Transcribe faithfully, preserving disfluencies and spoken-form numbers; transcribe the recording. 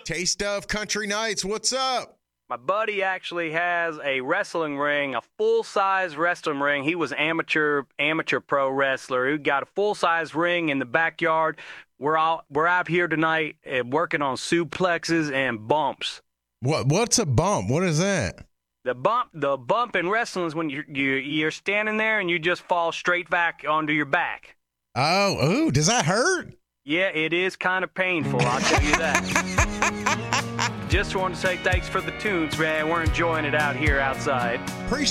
Taste of Country Nights. What's up? My buddy actually has a wrestling ring, a full-size wrestling ring. He was amateur amateur pro wrestler. He got a full-size ring in the backyard. We're all we're out here tonight uh, working on suplexes and bumps. What what's a bump? What is that? The bump the bump in wrestling is when you you you're standing there and you just fall straight back onto your back. Oh, ooh, does that hurt? Yeah, it is kind of painful, I'll tell you that. Just wanted to say thanks for the tunes, man. We're enjoying it out here outside. Appreciate